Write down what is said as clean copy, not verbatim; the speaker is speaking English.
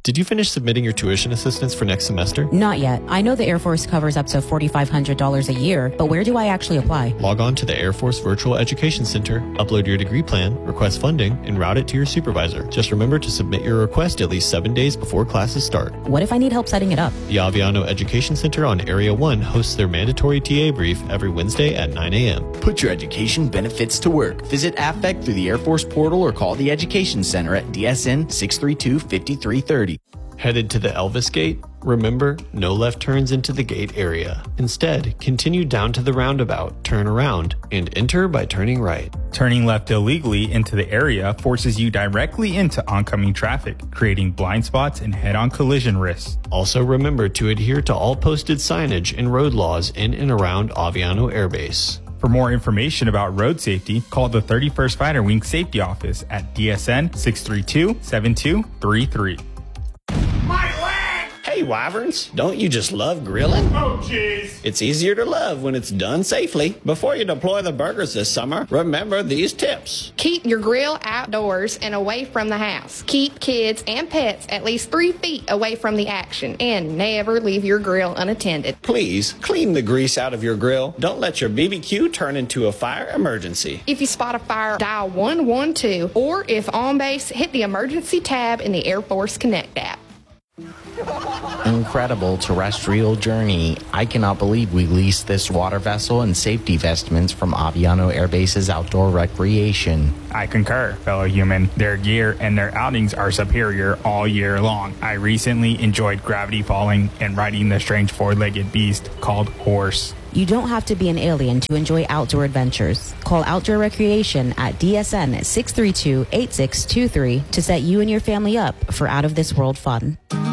Did you finish submitting your tuition assistance for next semester? Not yet. I know the Air Force covers up to $4,500 a year, but where do I actually apply? Log on to the Air Force Virtual Education Center, upload your degree plan, request funding, and route it to your supervisor. Just remember to submit your request at least 7 days before classes start. What if I need help setting it up? The Aviano Education Center on Area 1 hosts their mandatory TA brief every Wednesday at 9 a.m. Put your education benefits to work. Visit AFBEC through the Air Force portal or call the Education Center at DSN 632-5330. Headed to the Elvis Gate? Remember, no left turns into the gate area. Instead, continue down to the roundabout, turn around, and enter by turning right. Turning left illegally into the area forces you directly into oncoming traffic, creating blind spots and head-on collision risks. Also remember to adhere to all posted signage and road laws in and around Aviano Air Base. For more information about road safety, call the 31st Fighter Wing Safety Office at DSN 632-7233. Hey, Wyverns, don't you just love grilling? Oh, jeez. It's easier to love when it's done safely. Before you deploy the burgers this summer, remember these tips. Keep your grill outdoors and away from the house. Keep kids and pets at least 3 feet away from the action. And never leave your grill unattended. Please, clean the grease out of your grill. Don't let your BBQ turn into a fire emergency. If you spot a fire, dial 112. Or if on base, hit the emergency tab in the Air Force Connect app. Incredible terrestrial journey. I cannot believe we leased this water vessel and safety vestments from Aviano Air Base's outdoor recreation. I concur, fellow human. Their gear and their outings are superior all year long. I recently enjoyed gravity falling and riding the strange four-legged beast called Horse. You don't have to be an alien to enjoy outdoor adventures. Call Outdoor Recreation at DSN 632-8623 to set you and your family up for out-of-this-world fun.